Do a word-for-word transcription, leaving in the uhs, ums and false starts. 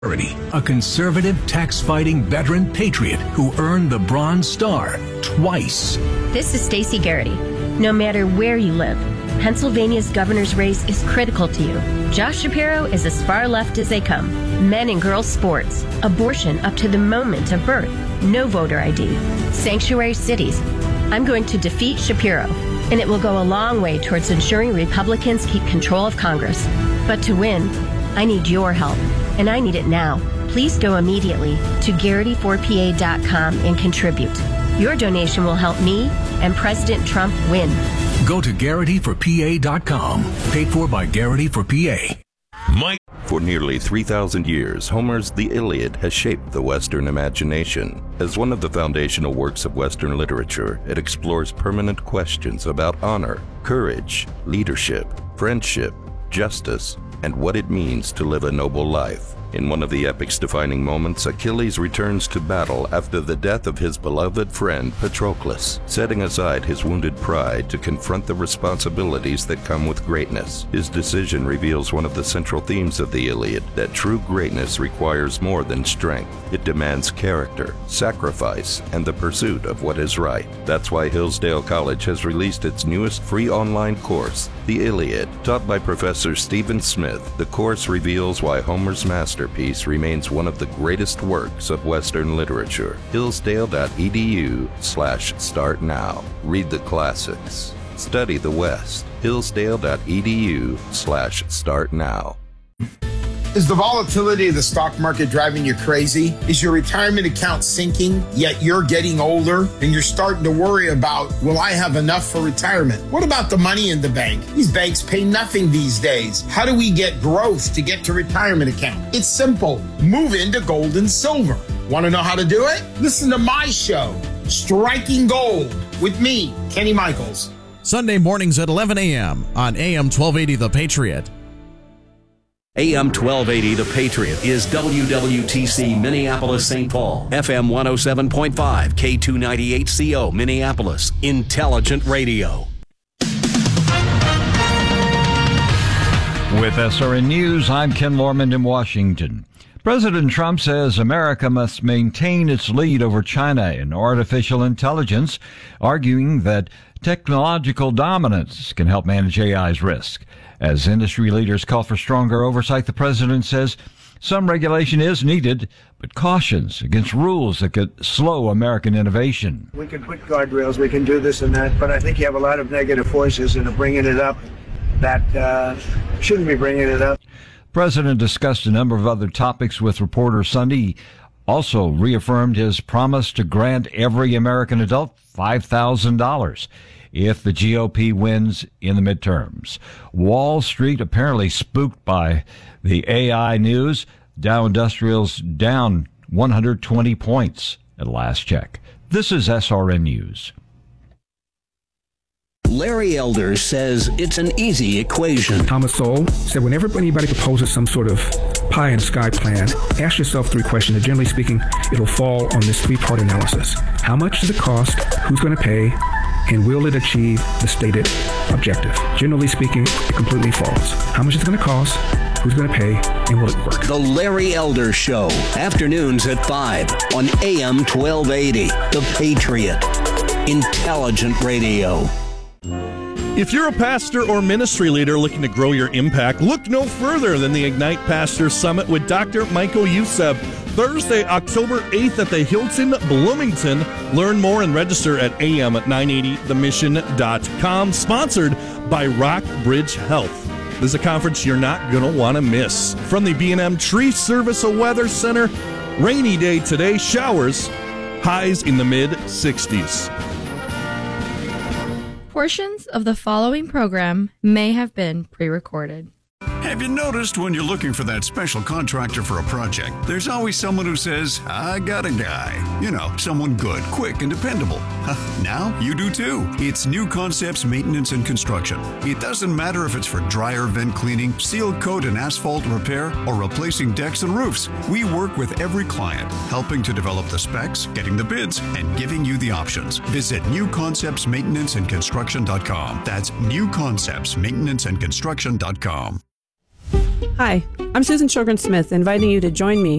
A conservative, tax-fighting veteran patriot who earned the Bronze Star twice. This is Stacey Garrity. No matter where you live, Pennsylvania's governor's race is critical to you. Josh Shapiro is as far left as they come. Men and girls sports, abortion up to the moment of birth, no voter I D, sanctuary cities. I'm going to defeat Shapiro, and it will go a long way towards ensuring Republicans keep control of Congress. But to win, I need your help, and I need it now. Please go immediately to Garrity four P A dot com and contribute. Your donation will help me and President Trump win. Go to Garrity four P A dot com. Paid for by Garrity four P A. Mike. For nearly three thousand years, Homer's The Iliad has shaped the Western imagination. As one of the foundational works of Western literature, it explores permanent questions about honor, courage, leadership, friendship, justice, and what it means to live a noble life. In one of the epic's defining moments, Achilles returns to battle after the death of his beloved friend Patroclus, setting aside his wounded pride to confront the responsibilities that come with greatness. His decision reveals one of the central themes of the Iliad, that true greatness requires more than strength. It demands character, sacrifice, and the pursuit of what is right. That's why Hillsdale College has released its newest free online course, The Iliad. Taught by Professor Stephen Smith, the course reveals why Homer's master Masterpiece remains one of the greatest works of Western literature. Hillsdale.edu slash start now. Read the classics. Study the West. Hillsdale.edu slash start now. Is the volatility of the stock market driving you crazy? Is your retirement account sinking, yet you're getting older and you're starting to worry about, will I have enough for retirement? What about the money in the bank? These banks pay nothing these days. How do we get growth to get to retirement account? It's simple. Move into gold and silver. Want to know how to do it? Listen to my show, Striking Gold, with me, Kenny Michaels. Sunday mornings at eleven a.m. on A M twelve eighty The Patriot. A M twelve eighty The Patriot is W W T C Minneapolis Saint Paul, F M one oh seven point five, K two ninety-eight C O Minneapolis, Intelligent Radio. With S R N News, I'm Ken Lorman in Washington. President Trump says America must maintain its lead over China in artificial intelligence, arguing that technological dominance can help manage A I's risk. As industry leaders call for stronger oversight, the president says some regulation is needed, but cautions against rules that could slow American innovation. We can put guardrails, we can do this and that, but I think you have a lot of negative forces that are bringing it up that uh, shouldn't be bringing it up. The president discussed a number of other topics with reporters Sunday. He also reaffirmed his promise to grant every American adult five thousand dollars if the G O P wins in the midterms. Wall Street apparently spooked by the A I news. Dow Industrials down one hundred twenty points at last check. This is S R N News. Larry Elder says it's an easy equation. Thomas Sowell said whenever anybody proposes some sort of pie in the sky plan, ask yourself three questions, and generally speaking, it'll fall on this three-part analysis. How much does it cost? Who's going to pay? And will it achieve the stated objective? Generally speaking, it completely falls. How much is it going to cost? Who's going to pay? And will it work? The Larry Elder Show, afternoons at five on A M twelve eighty. The Patriot. Intelligent Radio. If you're a pastor or ministry leader looking to grow your impact, look no further than the Ignite Pastors Summit with Doctor Michael Youssef, Thursday, October eighth at the Hilton Bloomington. Learn more and register at A M nine eighty the mission dot com, sponsored by Rockbridge Health. This is a conference you're not going to want to miss. From the B and M Tree Service Weather Center, rainy day today, showers, highs in the mid sixties. Portions of the following program may have been pre-recorded. Have you noticed when you're looking for that special contractor for a project, there's always someone who says, I got a guy. You know, someone good, quick, and dependable. Now you do too. It's New Concepts Maintenance and Construction. It doesn't matter if it's for dryer vent cleaning, seal coat and asphalt repair, or replacing decks and roofs. We work with every client, helping to develop the specs, getting the bids, and giving you the options. Visit new concepts maintenance and construction dot com. That's new concepts maintenance and construction dot com. Hi, I'm Susan Shogren Smith, inviting you to join me